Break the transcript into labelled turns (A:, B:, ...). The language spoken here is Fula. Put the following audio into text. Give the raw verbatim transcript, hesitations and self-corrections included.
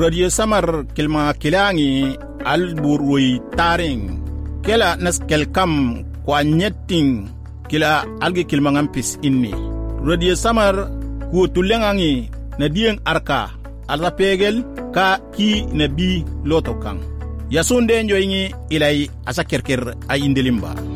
A: Radio Samar kilma kilangi alburui taring kela nas kelkam kwa nyetting kila alge kilma ngampis inni. Radio Samar ku tulengangi na dieng arka alra pegel ka ki na bi lotokang. Yasunde njoyingi ilay asa kerker ay indelimba.